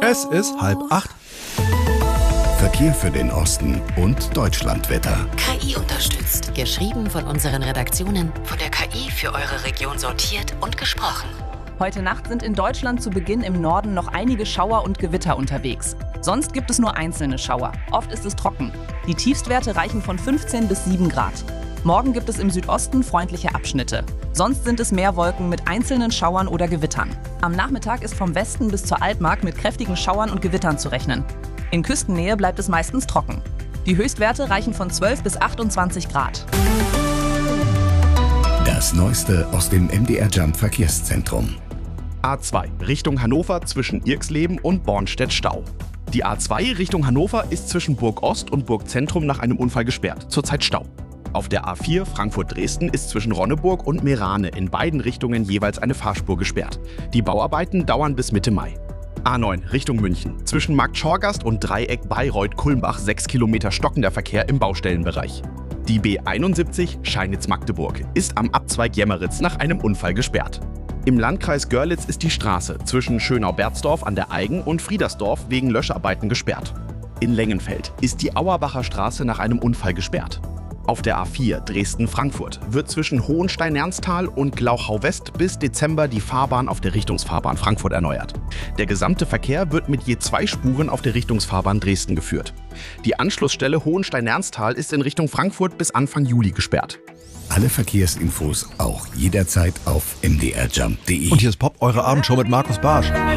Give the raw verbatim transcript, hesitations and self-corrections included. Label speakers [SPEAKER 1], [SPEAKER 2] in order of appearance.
[SPEAKER 1] Es ist halb acht.
[SPEAKER 2] Verkehr für den Osten und Deutschlandwetter.
[SPEAKER 3] K I unterstützt. Geschrieben von unseren Redaktionen, von der K I für eure Region sortiert und gesprochen.
[SPEAKER 4] Heute Nacht sind in Deutschland zu Beginn im Norden noch einige Schauer und Gewitter unterwegs. Sonst gibt es nur einzelne Schauer. Oft ist es trocken. Die Tiefstwerte reichen von fünfzehn bis sieben Grad. Morgen gibt es im Südosten freundliche Abschnitte. Sonst sind es mehr Wolken mit einzelnen Schauern oder Gewittern. Am Nachmittag ist vom Westen bis zur Altmark mit kräftigen Schauern und Gewittern zu rechnen. In Küstennähe bleibt es meistens trocken. Die Höchstwerte reichen von zwölf bis achtundzwanzig Grad.
[SPEAKER 2] Das Neueste aus dem M D R Jump Verkehrszentrum.
[SPEAKER 5] A zwei Richtung Hannover zwischen Irxleben und Bornstedt Stau. Die A zwei Richtung Hannover ist zwischen Burg Ost und Burg Zentrum nach einem Unfall gesperrt, zurzeit Stau. Auf der A vier Frankfurt-Dresden ist zwischen Ronneburg und Meerane in beiden Richtungen jeweils eine Fahrspur gesperrt. Die Bauarbeiten dauern bis Mitte Mai. A neun Richtung München. Zwischen Markt Schorgast und Dreieck Bayreuth-Kulmbach sechs Kilometer stockender Verkehr im Baustellenbereich. Die B einundsiebzig Scheinitz-Magdeburg ist am Abzweig Jemmeritz nach einem Unfall gesperrt. Im Landkreis Görlitz ist die Straße zwischen Schönau-Berzdorf an der Eigen und Friedersdorf wegen Löscharbeiten gesperrt. In Lengenfeld ist die Auerbacher Straße nach einem Unfall gesperrt. Auf der A vier Dresden-Frankfurt wird zwischen Hohenstein-Ernsthal und Glauchau-West bis Dezember die Fahrbahn auf der Richtungsfahrbahn Frankfurt erneuert. Der gesamte Verkehr wird mit je zwei Spuren auf der Richtungsfahrbahn Dresden geführt. Die Anschlussstelle Hohenstein-Ernsthal ist in Richtung Frankfurt bis Anfang Juli gesperrt.
[SPEAKER 2] Alle Verkehrsinfos auch jederzeit auf m d r jump punkt d e.
[SPEAKER 1] Und hier ist Pop, eure Abendshow mit Markus Barsch.